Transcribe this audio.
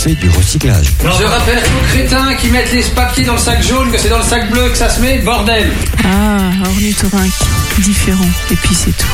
c'est du recyclage. Je rappelle aux crétins qui mettent les papiers dans le sac jaune que c'est dans le sac bleu que ça se met, bordel. Ah, ornithorynque, différent, et puis c'est tout.